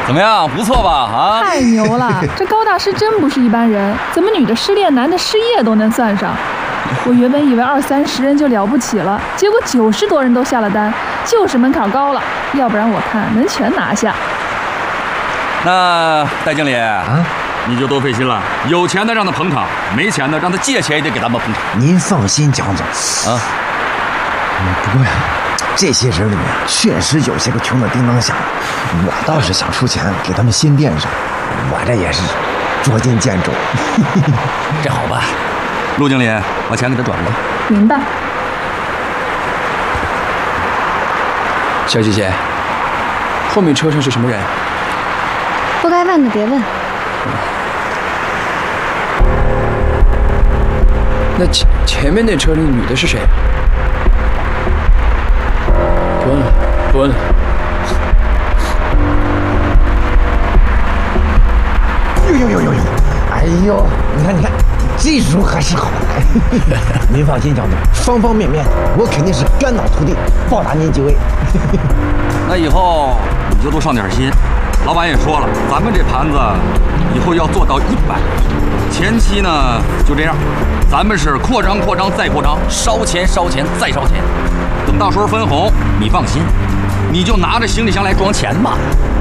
怎么样？不错吧？啊， 太牛了！这高大师真不是一般人，怎么女的失恋，男的失业都能算上？我原本以为20-30人就了不起了，结果90多人都下了单，就是门槛高了，要不然我看能全拿下。 那戴经理啊，你就多费心了。有钱的让他捧场，没钱的让他借钱也得给咱们捧场。 您放心，蒋总啊。不过呀，这些人里面确实有些个穷的叮当响，我倒是想出钱给他们新店上，我这也是捉襟见肘。 这好办，陆经理把钱给他转过来。 明白。 小姐姐，后面车上是什么人？ 不该问的别问。 那前面那车那女的是谁？不问了，不问了。 呦！哎呦，你看，技术还是好的。您放心，蒋总，方方面面我肯定是肝脑涂地，报答您几位。 那以后你就多上点心。老板也说了，咱们这盘子以后要做到100。前期呢就这样，咱们是扩张再扩张，烧钱再烧钱。等到时候分红，你放心，你就拿着行李箱来装钱吧。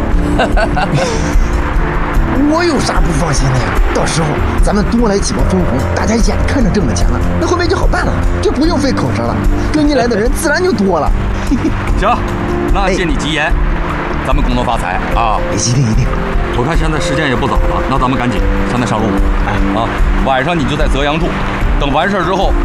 我有啥不放心的呀？到时候咱们多来几波分红，大家眼看着挣了钱了，那后面就好办了，就不用费口舌了，跟你来的人自然就多了。 行，那借你吉言，咱们共同发财啊！ 一定。 我看现在时间也不早了，那咱们赶紧现在上路。晚上你就在泽阳住，等完事之后